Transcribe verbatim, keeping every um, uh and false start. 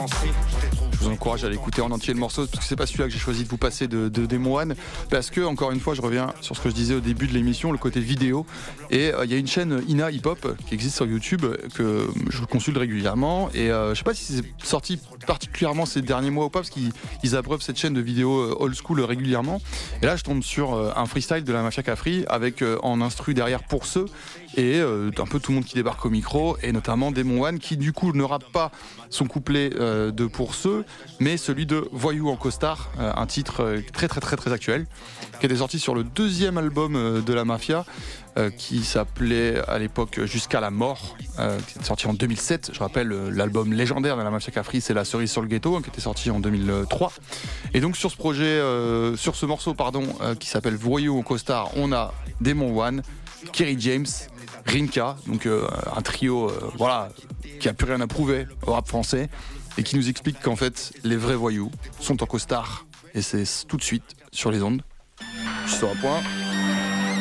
Je vous encourage à l'écouter en entier le morceau, parce que c'est pas celui-là que j'ai choisi de vous passer de, de Demo One, parce que encore une fois je reviens sur ce que je disais au début de l'émission, le côté vidéo, et il euh, y a une chaîne Ina Hip Hop qui existe sur YouTube que je consulte régulièrement, et euh, je sais pas si c'est sorti particulièrement ces derniers mois ou pas, parce qu'ils ils abreuvent cette chaîne de vidéos old school régulièrement, et là je tombe sur euh, un freestyle de la Mafia Cafri avec euh, en instru derrière Pour Ceux, et euh, un peu tout le monde qui débarque au micro, et notamment Demo One qui du coup ne rappe pas son couplet euh, de Pour Ceux, mais celui de Voyou en costard, euh, un titre euh, très très très très actuel, qui était sorti sur le deuxième album euh, de la Mafia, euh, qui s'appelait à l'époque Jusqu'à la mort, euh, qui était sorti en deux mille sept. Je rappelle, euh, l'album légendaire de la Mafia Cafri, c'est La cerise sur le ghetto, hein, qui était sorti en deux mille trois. Et donc sur ce projet, euh, sur ce morceau pardon, euh, qui s'appelle Voyou en costard, on a Demo One, Kerry James, Rinka, donc euh, un trio euh, voilà, qui a plus rien à prouver au rap français, et qui nous explique qu'en fait les vrais voyous sont en costard, et c'est tout de suite sur les ondes. Je suis sur un point.